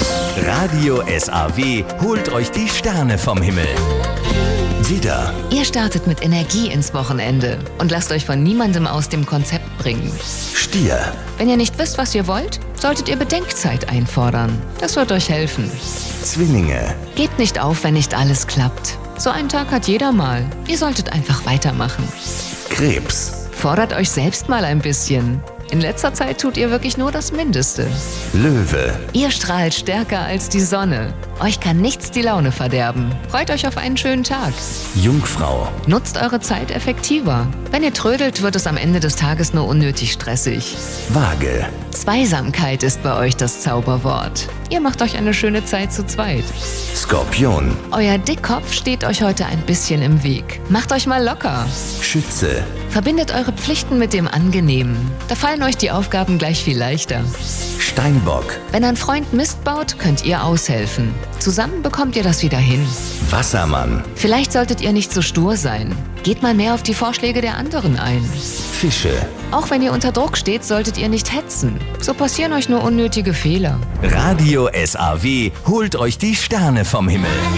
Radio SAW holt euch die Sterne vom Himmel. Widder, Ihr startet mit Energie ins Wochenende und lasst euch von niemandem aus dem Konzept bringen. Stier, Wenn ihr nicht wisst, was ihr wollt, solltet ihr Bedenkzeit einfordern. Das wird euch helfen. Zwillinge, Gebt nicht auf, wenn nicht alles klappt. So einen Tag hat jeder mal. Ihr solltet einfach weitermachen. Krebs, Fordert euch selbst mal ein bisschen. In letzter Zeit tut ihr wirklich nur das Mindeste. Löwe, Ihr strahlt stärker als die Sonne. Euch kann nichts die Laune verderben. Freut euch auf einen schönen Tag. Jungfrau, Nutzt eure Zeit effektiver. Wenn ihr trödelt, wird es am Ende des Tages nur unnötig stressig. Waage, Zweisamkeit ist bei euch das Zauberwort. Ihr macht euch eine schöne Zeit zu zweit. Skorpion, Euer Dickkopf steht euch heute ein bisschen im Weg. Macht euch mal locker. Schütze, Verbindet eure Pflichten mit dem Angenehmen. Da fallen euch die Aufgaben gleich viel leichter. Steinbock, Wenn ein Freund Mist baut, könnt ihr aushelfen. Zusammen bekommt ihr das wieder hin. Wassermann, Vielleicht solltet ihr nicht so stur sein. Geht mal mehr auf die Vorschläge der anderen ein. Fische, Auch wenn ihr unter Druck steht, solltet ihr nicht hetzen. So passieren euch nur unnötige Fehler. Radio SAW holt euch die Sterne vom Himmel.